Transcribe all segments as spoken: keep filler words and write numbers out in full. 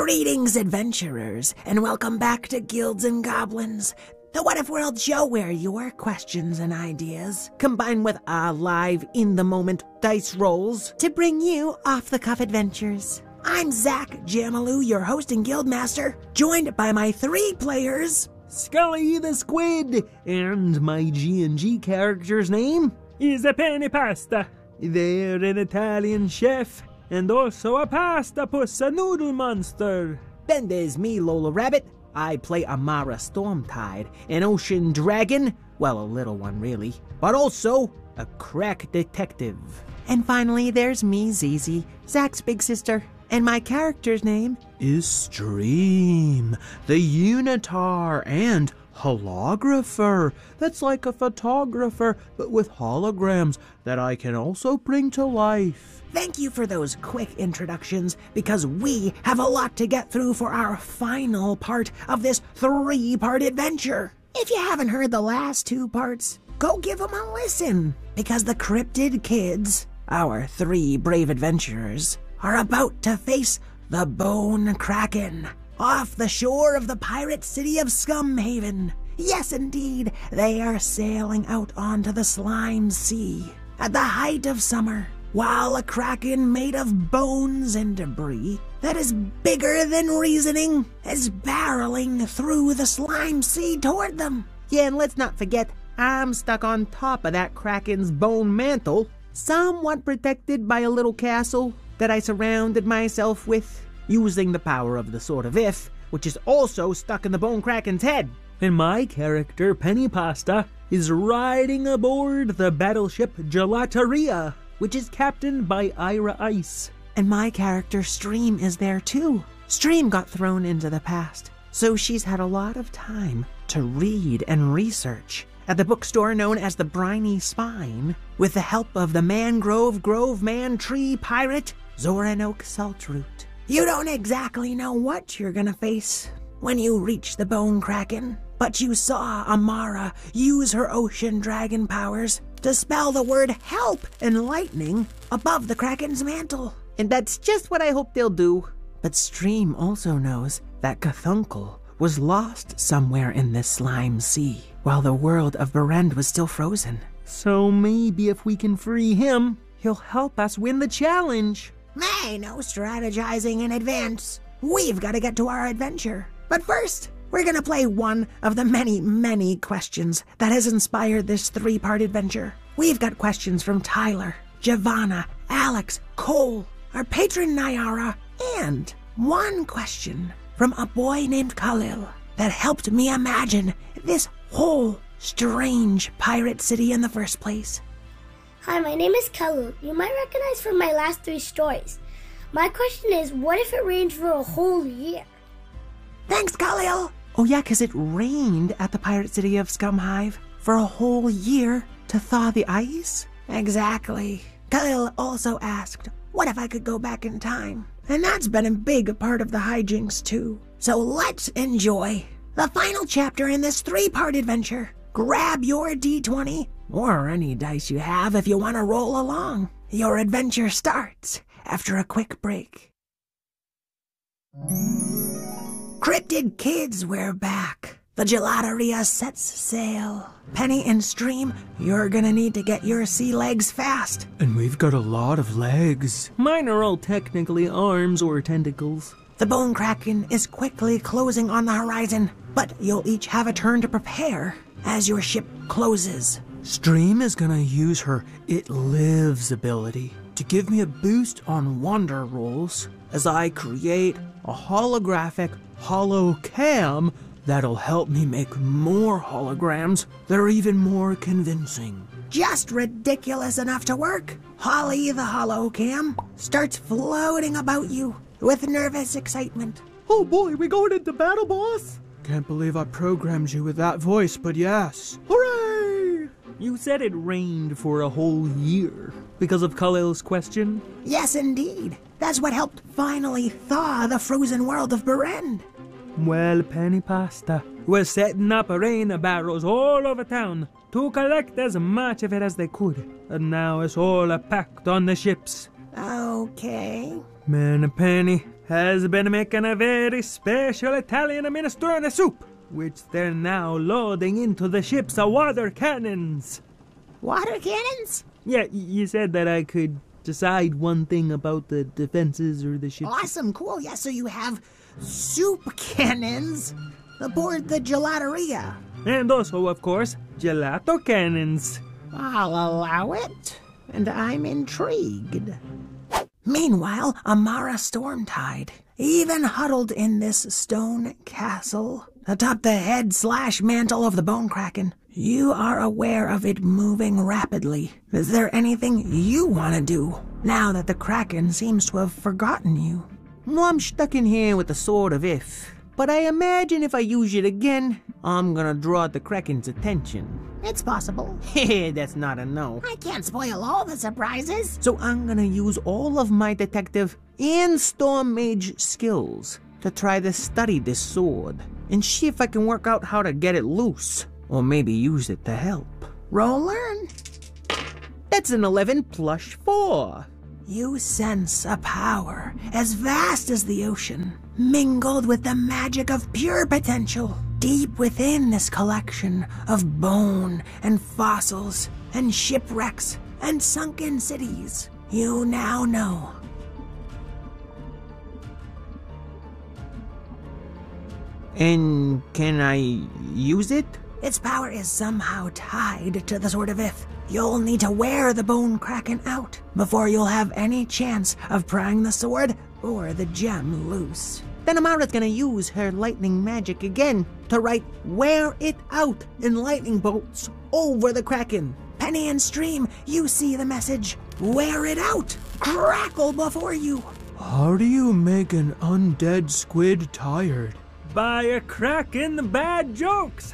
Greetings, adventurers, and welcome back to Guilds and Goblins, the What If World show where your questions and ideas combine with our live, in-the-moment dice rolls to bring you off-the-cuff adventures. I'm Zach Jamalou, your host and guildmaster, joined by my three players, Scully the Squid, and my G and G character's name is a Penny Pasta. They're an Italian chef, and also a pasta puss, a noodle monster. Then there's me, Lola Rabbit. I play Amara Stormtide, an ocean dragon, well, a little one really, but also a crack detective. And finally, there's me, Zizi, Zach's big sister, and my character's name is Stream, the unitar and holographer. That's like a photographer, but with holograms that I can also bring to life. Thank you for those quick introductions, because we have a lot to get through for our final part of this three-part adventure. If you haven't heard the last two parts, go give them a listen, because the Cryptid Kids, our three brave adventurers, are about to face the Bone Kraken off the shore of the pirate city of Scumhaven. Yes, indeed, they are sailing out onto the Slime Sea at the height of summer, while a kraken made of bones and debris that is bigger than reasoning is barreling through the Slime Sea toward them. Yeah, and let's not forget, I'm stuck on top of that kraken's bone mantle, somewhat protected by a little castle that I surrounded myself with, using the power of the Sword of If, which is also stuck in the Bone Kraken's head. And my character, Penny Pasta, is riding aboard the battleship Gelateria, which is captained by Ira Ice. And my character, Stream, is there too. Stream got thrown into the past, so she's had a lot of time to read and research at the bookstore known as the Briny Spine, with the help of the Mangrove Grove Man Tree Pirate, Zoranoak Saltroot. You don't exactly know what you're gonna face when you reach the Bone Kraken, but you saw Amara use her ocean dragon powers to spell the word help in lightning above the Kraken's mantle. And that's just what I hope they'll do. But Stream also knows that Cthulhu was lost somewhere in this slime sea, while the world of Berend was still frozen. So maybe if we can free him, he'll help us win the challenge. Hey, no strategizing in advance. We've got to get to our adventure. But first, we're gonna play one of the many, many questions that has inspired this three-part adventure. We've got questions from Tyler, Giovanna, Alex, Cole, our patron Nyara, and one question from a boy named Khalil that helped me imagine this whole strange pirate city in the first place. Hi, my name is Khalil. You might recognize from my last three stories. My question is, what if it rains for a whole year? Thanks, Khalil! Oh yeah, because it rained at the pirate city of Scumhive for a whole year to thaw the ice? Exactly. Khalil also asked, what if I could go back in time? And that's been a big part of the hijinks too. So let's enjoy the final chapter in this three-part adventure. Grab your D twenty, or any dice you have if you want to roll along. Your adventure starts after a quick break. Cryptid Kids, we're back. The Gelateria sets sail. Penny and Stream, you're gonna need to get your sea legs fast. And we've got a lot of legs. Mine are all technically arms or tentacles. The Bone Kraken is quickly closing on the horizon, but you'll each have a turn to prepare as your ship closes. Stream is gonna use her It Lives ability to give me a boost on wonder rolls as I create a holographic holocam that'll help me make more holograms that are even more convincing. Just ridiculous enough to work. Holly the holocam starts floating about you with nervous excitement. Oh boy, we going into battle, boss? Can't believe I programmed you with that voice, but yes. Hooray! You said it rained for a whole year because of Khalil's question? Yes, indeed. That's what helped finally thaw the frozen world of Berend. Well, Penny Pasta, we're setting up rain barrels all over town to collect as much of it as they could. And now it's all packed on the ships. Okay. Man, Penny, has been making a very special Italian minestrone soup, which they're now loading into the ship's water cannons. Water cannons? Yeah, y- you said that I could decide one thing about the defenses or the ship. Awesome, cool. Yeah, so you have soup cannons aboard the gelateria. And also, of course, gelato cannons. I'll allow it, and I'm intrigued. Meanwhile, Amara Stormtide, even huddled in this stone castle, atop the head slash mantle of the Bone Kraken, you are aware of it moving rapidly. Is there anything you want to do, now that the Kraken seems to have forgotten you? Well, I'm stuck in here with the Sword of If, but I imagine if I use it again, I'm gonna draw the Kraken's attention. It's possible. Heh, that's not a no. I can't spoil all the surprises. So I'm gonna use all of my detective and storm mage skills to try to study this sword and see if I can work out how to get it loose, or maybe use it to help. Roll learn. That's an eleven plus four. You sense a power as vast as the ocean, mingled with the magic of pure potential, deep within this collection of bone and fossils and shipwrecks and sunken cities. You now know. And can I use it? Its power is somehow tied to the Sword of If. You'll need to wear the Bone Kraken out before you'll have any chance of prying the sword or the gem loose. Then Amara's gonna use her lightning magic again to write "wear it out" in lightning bolts over the Kraken. Penny and Stream, you see the message. Wear it out. Crackle before you. How do you make an undead squid tired? By a Kraken bad jokes.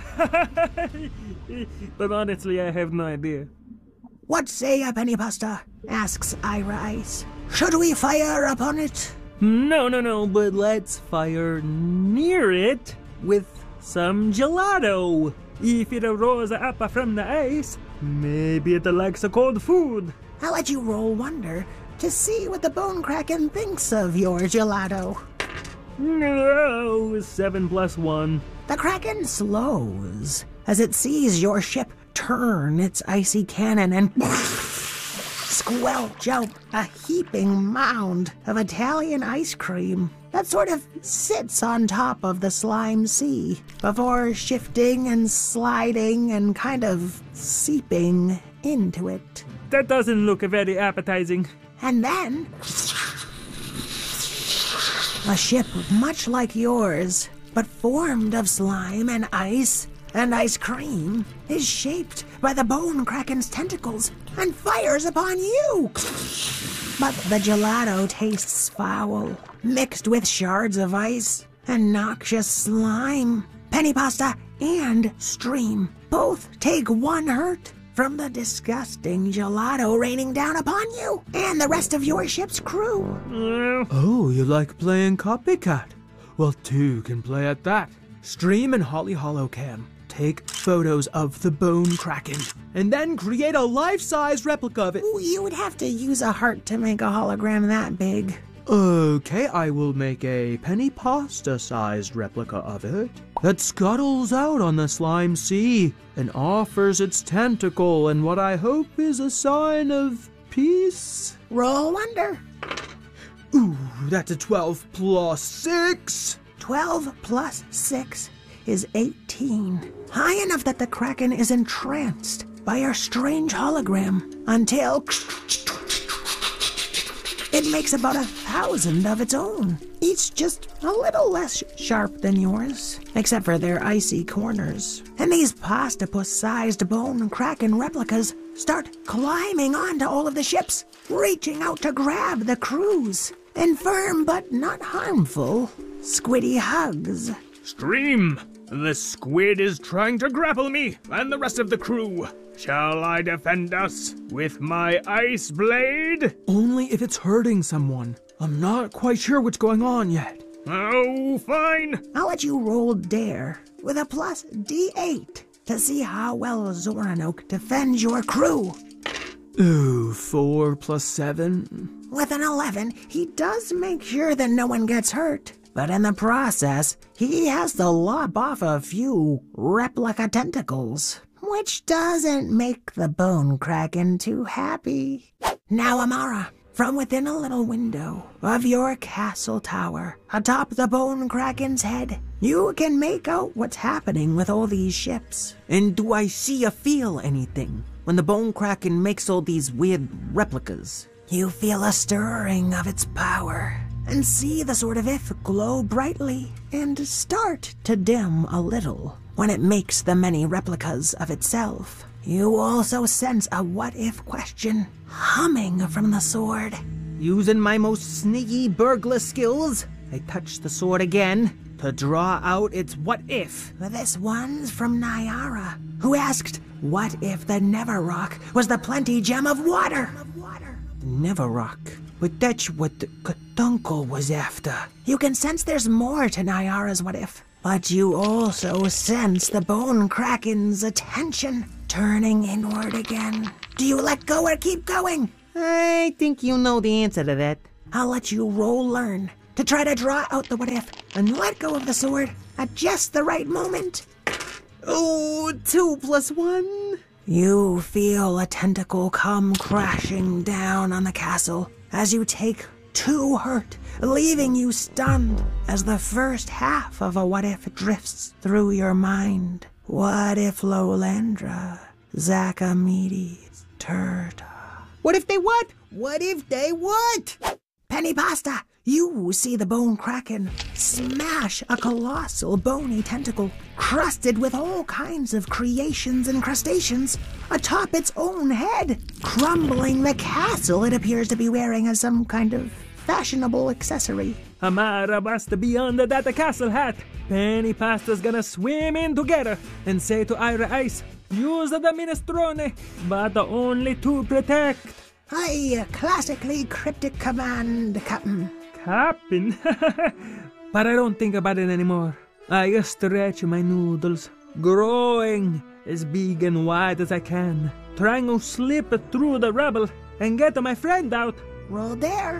But honestly, I have no idea. What say a Penny Pasta? Asks Ira Ice. Should we fire upon it? No, no, no, but let's fire near it with some gelato. If it rose up from the ice, maybe it likes a cold food. I'll let you roll wonder to see what the Bone Kraken thinks of your gelato. No, seven plus one. The Kraken slows as it sees your ship turn its icy cannon and squelch out a heaping mound of Italian ice cream that sort of sits on top of the slime sea before shifting and sliding and kind of seeping into it. That doesn't look very appetizing. And then a ship much like yours, but formed of slime and ice and ice cream, is shaped by the Bone Kraken's tentacles and fires upon you. But the gelato tastes foul, mixed with shards of ice and noxious slime. Penny Pasta and Stream both take one hurt from the disgusting gelato raining down upon you and the rest of your ship's crew. Uh, Oh, you like playing copycat? Well, two can play at that. Stream and Holly Hollow Cam take photos of the Bone Kraken and then create a life-size replica of it. Ooh, you would have to use a heart to make a hologram that big. Okay, I will make a penny pasta-sized replica of it that scuttles out on the slime sea and offers its tentacle and what I hope is a sign of peace. Roll wonder. Ooh, that's a twelve plus six. twelve plus six is eighteen. High enough that the Kraken is entranced by your strange hologram until it makes about a thousand of its own, each just a little less sharp than yours, except for their icy corners. And these pastapus-sized Bone Kraken replicas start climbing onto all of the ships, reaching out to grab the crews in firm but not harmful squiddy hugs. Stream! The squid is trying to grapple me and the rest of the crew. Shall I defend us with my ice blade? Only if it's hurting someone. I'm not quite sure what's going on yet. Oh, fine. I'll let you roll Dare with a plus D eight to see how well Zoranoke defends your crew. Ooh, four plus seven. With an eleven, he does make sure that no one gets hurt. But in the process, he has to lop off a few replica tentacles, which doesn't make the Bone Kraken too happy. Now, Amara, from within a little window of your castle tower, atop the Bone Kraken's head, you can make out what's happening with all these ships. And do I see or feel anything when the Bone Kraken makes all these weird replicas? You feel a stirring of its power, and see the Sword of If glow brightly and start to dim a little when it makes the many replicas of itself. You also sense a what-if question humming from the sword. Using my most sneaky burglar skills, I touch the sword again to draw out its what-if. This one's from Nyara, who asked, what if the Neverrock was the plenty gem of water? Neverrock. But that's what the Cthulhu was after. You can sense there's more to Nyara's what if, but you also sense the Bone Kraken's attention turning inward again. Do you let go or keep going? I think you know the answer to that. I'll let you roll learn to try to draw out the what if and let go of the sword at just the right moment. Oh, two plus one. You feel a tentacle come crashing down on the castle as you take two hurt, leaving you stunned as the first half of a what if drifts through your mind. What if Lolandra, Zachamedes, Turta? What if they what? What if they what? Penny Pasta, you see the Bone Kraken smash a colossal bony tentacle crusted with all kinds of creations and crustaceans atop its own head, crumbling the castle it appears to be wearing as some kind of fashionable accessory. Amara must be under that castle hat. Penny Pasta's gonna swim in together and say to Ira Ice, use the minestrone, but only to protect. Aye, classically cryptic command, Captain. Captain? But I don't think about it anymore. I just stretch my noodles, growing as big and wide as I can, trying to slip through the rubble and get my friend out. Roll there.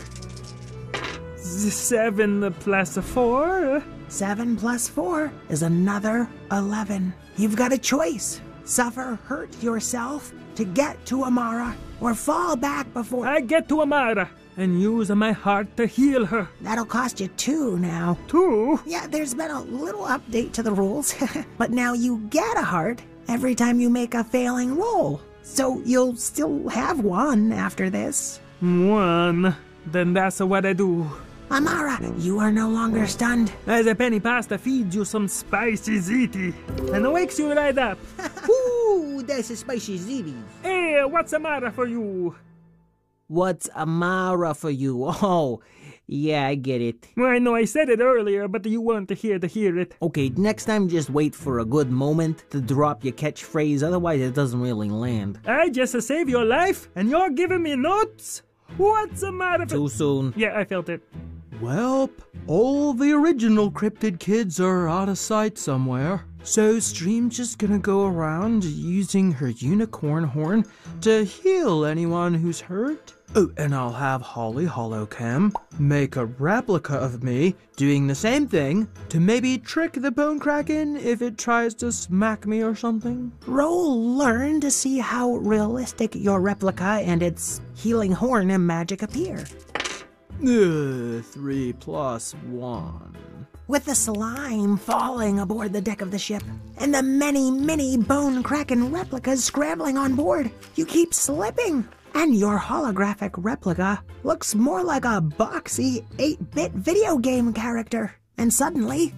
Seven plus four. Seven plus four is another eleven. You've got a choice. Suffer hurt yourself to get to Amara, or fall back before... I get to Amara and use my heart to heal her. That'll cost you two now. Two? Yeah, there's been a little update to the rules. But now you get a heart every time you make a failing roll. So you'll still have one after this. One. Then that's what I do. Amara, you are no longer stunned. As a Penny Pasta feeds you some spicy ziti and wakes you right up. Ooh, that's a spicy ziti. Hey, what's Amara for you? What's Amara for you? Oh, yeah, I get it. Well, I know I said it earlier, but you weren't here to hear it. Okay, next time just wait for a good moment to drop your catchphrase, otherwise it doesn't really land. I just saved your life, and you're giving me notes? What's the matter? Too soon. Yeah, I felt it. Welp, all the original Cryptid kids are out of sight somewhere. So Stream's just gonna go around using her unicorn horn to heal anyone who's hurt. Oh, and I'll have Holly Holocam make a replica of me doing the same thing to maybe trick the Bone Kraken if it tries to smack me or something. Roll learn to see how realistic your replica and its healing horn and magic appear. Uh, three plus one. With the slime falling aboard the deck of the ship, and the many, many Bone Kraken replicas scrambling on board, you keep slipping, and your holographic replica looks more like a boxy eight-bit video game character. And suddenly,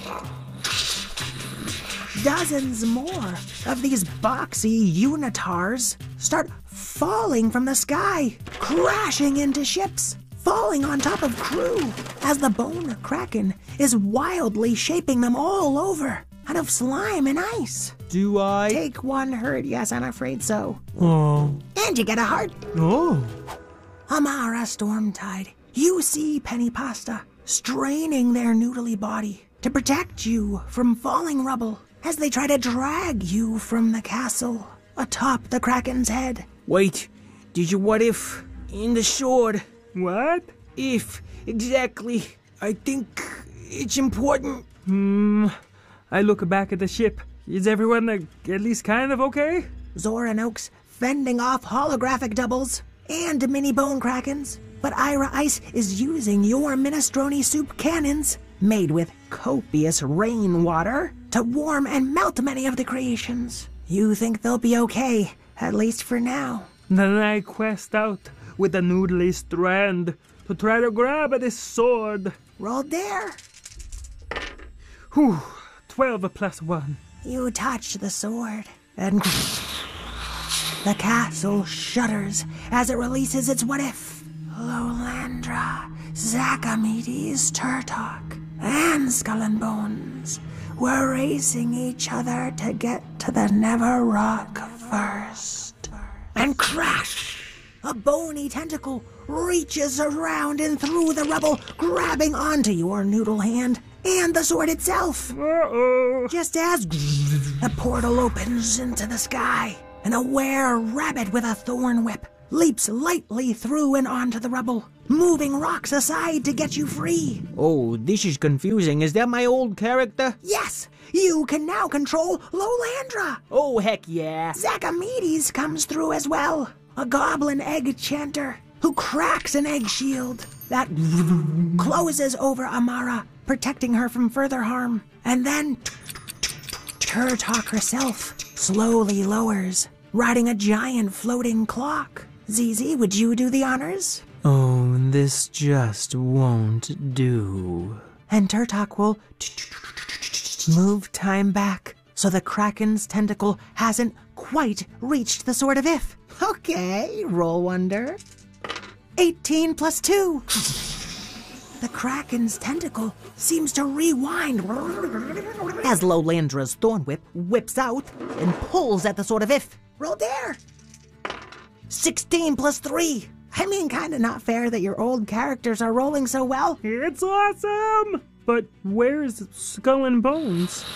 dozens more of these boxy unitars start falling from the sky, crashing into ships, falling on top of crew, as the Bone Kraken is wildly shaping them all over out of slime and ice. Do I? Take one hurt, yes, I'm afraid so. Oh. And you get a heart. Oh. Amara Stormtide, you see Penny Pasta straining their noodly body to protect you from falling rubble as they try to drag you from the castle atop the Kraken's head. Wait, did you what if in the sword What? If exactly, I think it's important. Hmm. I look back at the ship. Is everyone uh, at least kind of okay? Zora and Oaks fending off holographic doubles and mini bone krakens. But Ira Ice is using your minestrone soup cannons, made with copious rainwater, to warm and melt many of the creations. You think they'll be okay, at least for now. Then I quest out with the noodly strand to try to grab at this sword. Roll dare. Whew. Twelve plus one. You touch the sword, and the castle shudders as it releases its what if. Lolandra, Zachamedes, Turtok, and Skull and Bones were racing each other to get to the Never Rock first. And crash! A bony tentacle reaches around and through the rubble, grabbing onto your noodle hand and the sword itself. Uh-oh. Just as a portal opens into the sky, and a were-rabbit with a thorn whip leaps lightly through and onto the rubble, moving rocks aside to get you free. Oh, this is confusing. Is that my old character? Yes, you can now control Lolandra. Oh, heck yeah. Zachamedes comes through as well, a goblin egg chanter who cracks an egg shield that closes over Amara, protecting her from further harm. And then Turtok herself slowly lowers, riding a giant floating clock. Z Z, would you do the honors? Oh, this just won't do. And Turtok will move time back so the Kraken's tentacle hasn't quite reached the Sword of If. Okay, roll wonder. eighteen plus two. The Kraken's tentacle seems to rewind as Lolandra's thorn whip whips out and pulls at the Sword of If. Roll dare. sixteen plus three. I mean, kinda not fair that your old characters are rolling so well. It's awesome! But where's Skull and Bones?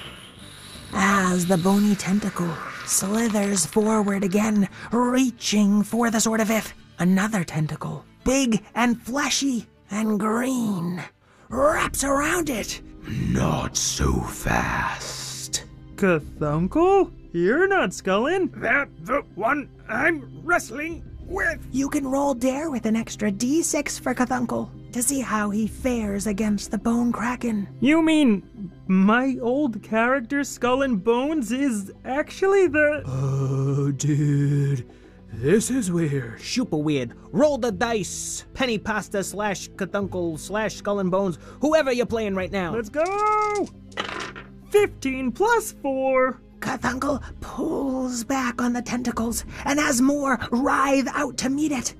As the bony tentacle slithers forward again, reaching for the Sword of If, another tentacle, big and fleshy and green, wraps around it. Not so fast. Cthulhu? You're not Skullin'. That the one I'm wrestling with. You can roll dare with an extra d six for Cthulhu to see how he fares against the Bone Kraken. You mean my old character Skull and Bones is actually the... Oh, dude. This is weird. Super weird. Roll the dice. Penny pasta slash Cthulhu slash Skull and Bones. Whoever you're playing right now. Let's go! fifteen plus four. Cthulhu pulls back on the tentacles, and as more writhe out to meet it,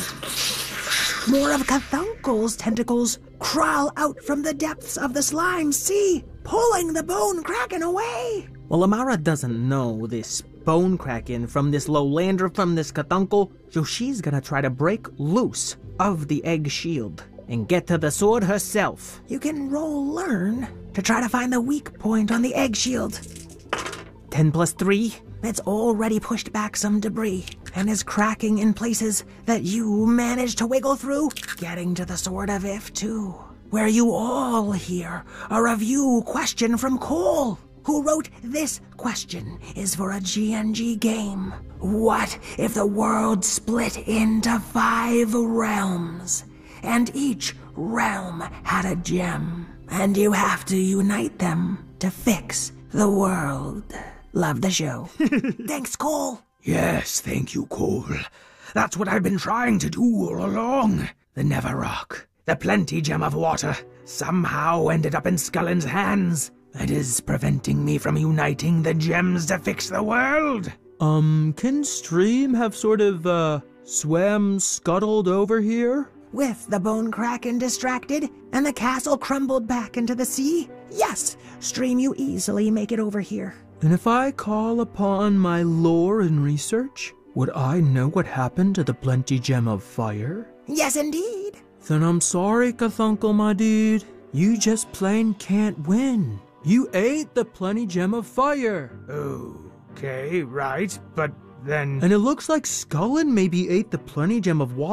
more of Cthulhu's tentacles crawl out from the depths of the slime sea, pulling the Bone Kraken away. Well, Amara doesn't know this Bone Kraken from this Lolandra from this Cthulhu, so she's gonna try to break loose of the egg shield and get to the sword herself. You can roll learn to try to find the weak point on the egg shield. ten plus three. It's already pushed back some debris and is cracking in places that you managed to wiggle through, getting to the Sword of If too, where you all hear a review question from Cole, who wrote this question is for a G N G game. What if the world split into five realms, and each realm had a gem, and you have to unite them to fix the world? Love the show. Thanks, Cole. Yes, thank you, Cole. That's what I've been trying to do all along. The Never Rock, the Plenty Gem of Water, somehow ended up in Skullin's hands. It is preventing me from uniting the gems to fix the world. Um, can Stream have sort of, uh, swam scuttled over here? With the Bone Kraken distracted and the castle crumbled back into the sea, yes, Stream, you easily make it over here. And if I call upon my lore and research, would I know what happened to the Plenty Gem of Fire? Yes, indeed. Then I'm sorry, Cthulhu, my dude. You just plain can't win. You ate the Plenty Gem of Fire. Okay, right, but then... And it looks like Skullin maybe ate the Plenty Gem of Water?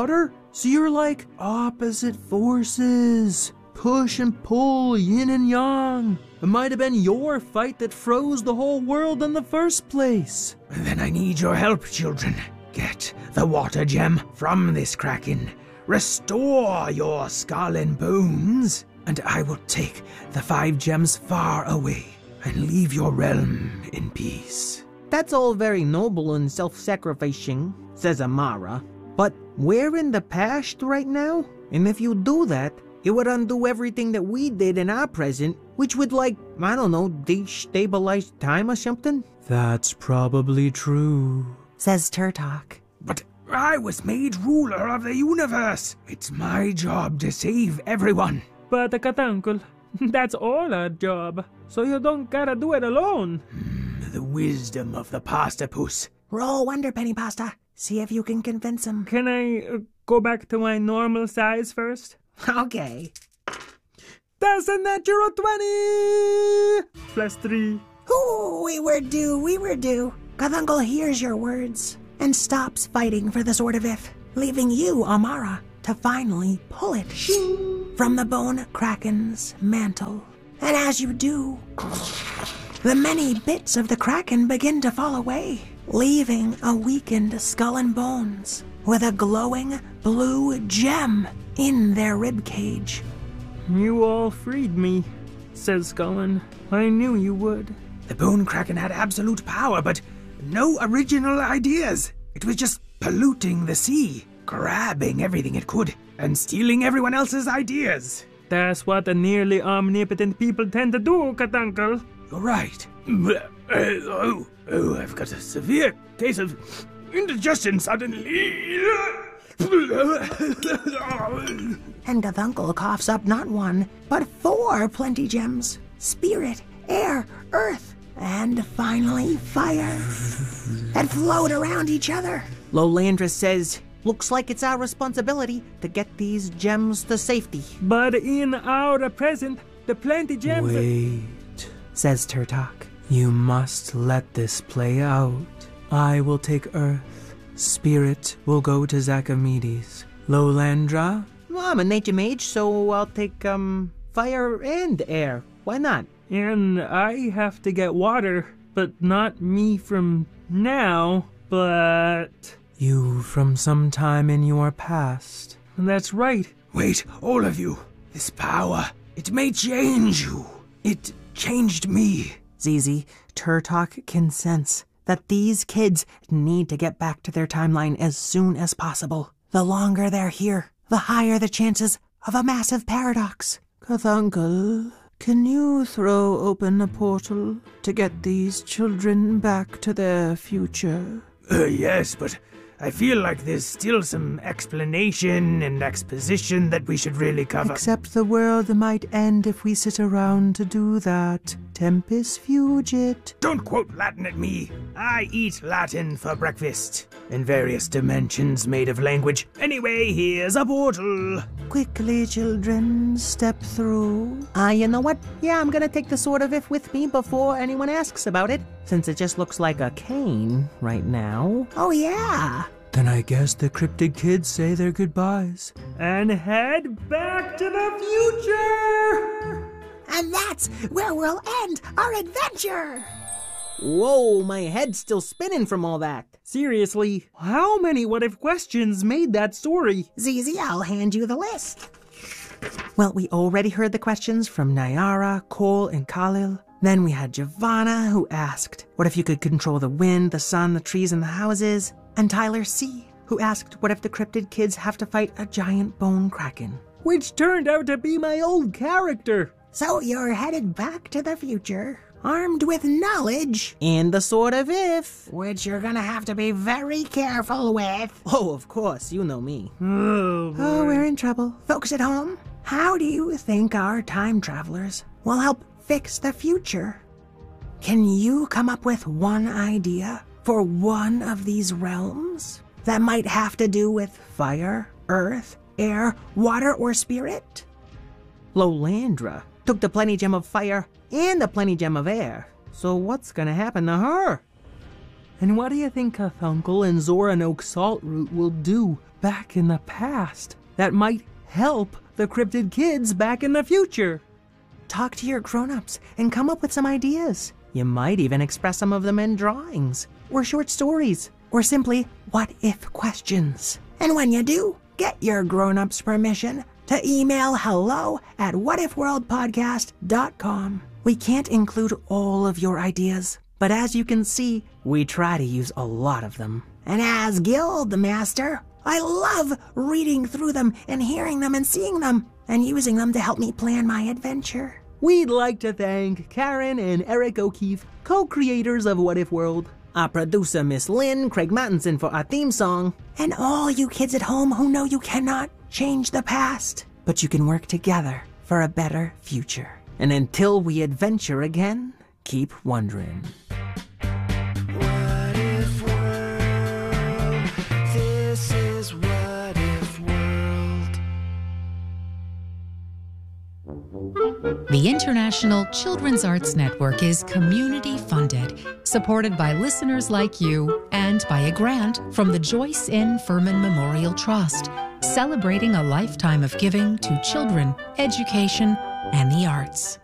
So you're like opposite forces. Push and pull, yin and yang. It might have been your fight that froze the whole world in the first place. Then I need your help, children. Get the water gem from this kraken. Restore your skull and bones, and I will take the five gems far away and leave your realm in peace. That's all very noble and self-sacrificing, says Amara. But we're in the past right now, and if you do that, it would undo everything that we did in our present, which would, like, I don't know, destabilize time or something? That's probably true, says Turtok. But I was made ruler of the universe. It's my job to save everyone. But, uh, Katankel, that's all our job, so you don't gotta do it alone. Mm, the wisdom of the pastapus. Roll Wonder Penny Pasta. See if you can convince him. Can I uh, go back to my normal size first? Okay. That's a natural twenty! Plus three. Ooh, we were due, we were due. Kathunkel hears your words and stops fighting for the Sword of If, leaving you, Amara, to finally pull it from the Bone Kraken's mantle. And as you do, the many bits of the Kraken begin to fall away, leaving a weakened skull and bones with a glowing blue gem in their ribcage. You all freed me, says Scullin. I knew you would. The Bone Kraken had absolute power, but no original ideas. It was just polluting the sea, grabbing everything it could, and stealing everyone else's ideas. That's what the nearly omnipotent people tend to do, Katankel. You're right. Uh, oh, oh, I've got a severe case of indigestion suddenly. And Kathunkel coughs up not one, but four plenty gems. Spirit, air, earth, and finally fire that float around each other. Lolandra says, looks like it's our responsibility to get these gems to safety. But in our present, the plenty gems... Wait, says Turtok. You must let this play out. I will take Earth. Spirit will go to Zachamedes. Lolandra? Well, I'm a nature mage, so I'll take, um, fire and air. Why not? And I have to get water, but not me from now, but... You from some time in your past. That's right. Wait, all of you. This power, it may change you. It changed me. Zizi, Turtok can sense that these kids need to get back to their timeline as soon as possible. The longer they're here, the higher the chances of a massive paradox. Kathunkel, can you throw open a portal to get these children back to their future? Uh, yes, but I feel like there's still some explanation and exposition that we should really cover. Except the world might end if we sit around to do that. Tempus fugit. Don't quote Latin at me. I eat Latin for breakfast. In various dimensions made of language. Anyway, here's a portal. Quickly, children, step through. Ah, uh, you know what? Yeah, I'm gonna take the Sword of If with me before anyone asks about it, since it just looks like a cane right now. Oh, yeah. Then I guess the cryptid kids say their goodbyes. And head back to the future! And that's where we'll end our adventure! Whoa, my head's still spinning from all that. Seriously, how many what-if questions made that story? Zizi, I'll hand you the list. Well, we already heard the questions from Nyara, Cole, and Khalil. Then we had Giovanna, who asked, what if you could control the wind, the sun, the trees, and the houses? And Tyler C., who asked, what if the cryptid kids have to fight a giant bone kraken? Which turned out to be my old character. So you're headed back to the future, armed with knowledge and the Sword of If, which you're gonna have to be very careful with. Oh, of course, you know me. Oh, oh, we're in trouble. Folks at home, how do you think our time travelers will help fix the future? Can you come up with one idea for one of these realms that might have to do with fire, earth, air, water, or spirit? Lolandra took the Plenty Gem of Fire and the Plenty Gem of Air. So what's gonna happen to her? And what do you think Kathunkel and Zoranoke Saltroot will do back in the past that might help the cryptid kids back in the future. Talk to your grown-ups and come up with some ideas. You might even express some of them in drawings, or short stories, or simply what-if questions. And when you do, get your grown-ups' permission to email hello at whatifworldpodcast dot com. We can't include all of your ideas, but as you can see, we try to use a lot of them. And as Guild Master, I love reading through them and hearing them and seeing them and using them to help me plan my adventure. We'd like to thank Karen and Eric O'Keefe, co-creators of What If World, our producer Miss Lynn Craig Mattinson for our theme song, and all you kids at home who know you cannot change the past, but you can work together for a better future. And until we adventure again, keep wondering. What if world? This is What If World. The International Children's Arts Network is community funded, supported by listeners like you, and by a grant from the Joyce N. Furman Memorial Trust, celebrating a lifetime of giving to children, education, and the arts.